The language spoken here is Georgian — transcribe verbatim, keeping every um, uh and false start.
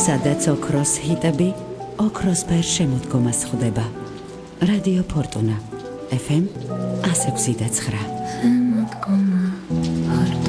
სადაც ოქროს ჰიტები ოქროსფერ შემოდგომას ხვდება. რადიო ფორტუნა ეფ ემ one oh six point nine.